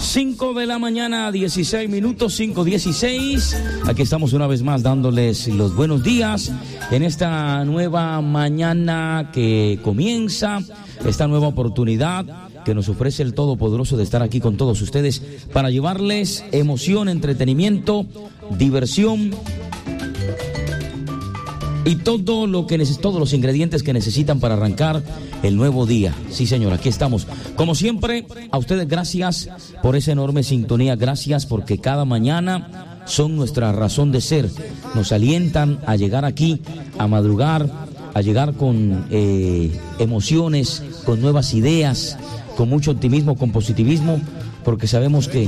5 de la mañana, 16 minutos, 5:16. Aquí estamos una vez más dándoles los buenos días en esta nueva mañana que comienza, esta nueva oportunidad que nos ofrece el Todopoderoso de estar aquí con todos ustedes para llevarles emoción, entretenimiento, diversión y todo lo que todos los ingredientes que necesitan para arrancar el nuevo día. Sí, señor, aquí estamos. Como siempre, a ustedes gracias por esa enorme sintonía, gracias porque cada mañana son nuestra razón de ser. Nos alientan a llegar aquí, a madrugar, a llegar con emociones, con nuevas ideas, con mucho optimismo, con positivismo, porque sabemos que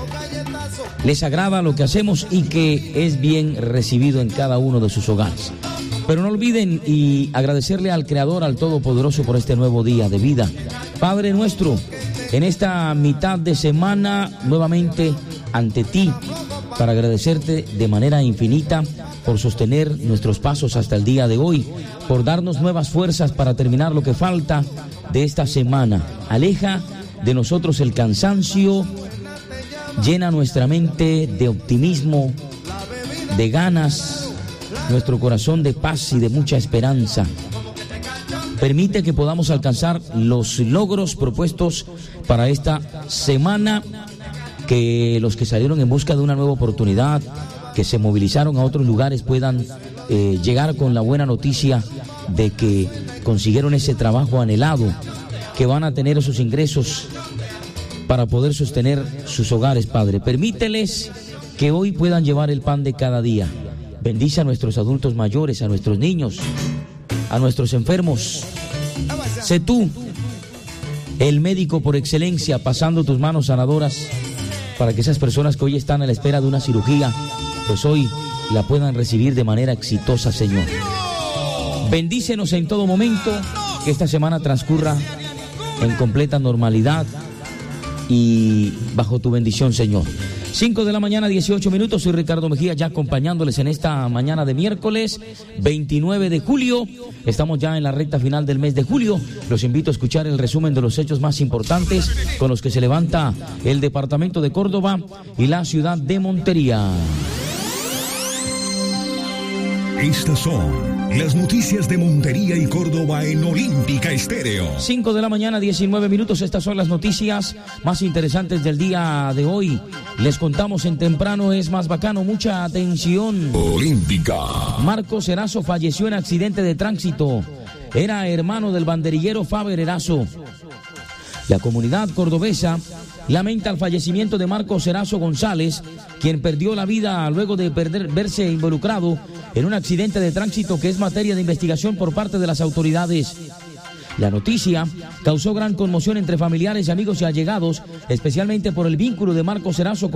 les agrada lo que hacemos y que es bien recibido en cada uno de sus hogares. Pero no olviden y agradecerle al Creador, al Todopoderoso, por este nuevo día de vida. Padre nuestro, en esta mitad de semana, nuevamente ante ti, para agradecerte de manera infinita por sostener nuestros pasos hasta el día de hoy, por darnos nuevas fuerzas para terminar lo que falta de esta semana. Aleja de nosotros el cansancio, llena nuestra mente de optimismo, de ganas, nuestro corazón de paz y de mucha esperanza. Permite que podamos alcanzar los logros propuestos para esta semana, que los que salieron en busca de una nueva oportunidad, que se movilizaron a otros lugares, puedan llegar con la buena noticia de que consiguieron ese trabajo anhelado, que van a tener esos ingresos para poder sostener sus hogares, Padre. Permíteles que hoy puedan llevar el pan de cada día. Bendice a nuestros adultos mayores, a nuestros niños, a nuestros enfermos. Sé tú el médico por excelencia, pasando tus manos sanadoras para que esas personas que hoy están a la espera de una cirugía, pues hoy la puedan recibir de manera exitosa, Señor. Bendícenos en todo momento, que esta semana transcurra en completa normalidad y bajo tu bendición, Señor. 5 de la mañana, 18 minutos. Soy Ricardo Mejía, ya acompañándoles en esta mañana de miércoles 29 de julio. Estamos ya en la recta final del mes de julio. Los invito a escuchar el resumen de los hechos más importantes con los que se levanta el departamento de Córdoba y la ciudad de Montería. Estas son las noticias de Montería y Córdoba en Olímpica Estéreo. 5 de la mañana, 19 minutos. Estas son las noticias más interesantes del día de hoy. Les contamos en temprano es más bacano. Mucha atención. Olímpica. Marcos Erazo falleció en accidente de tránsito. Era hermano del banderillero Faber Erazo. La comunidad cordobesa lamenta el fallecimiento de Marcos Erazo González, quien perdió la vida luego de verse involucrado en un accidente de tránsito que es materia de investigación por parte de las autoridades. La noticia causó gran conmoción entre familiares, amigos y allegados, especialmente por el vínculo de Marcos Erazo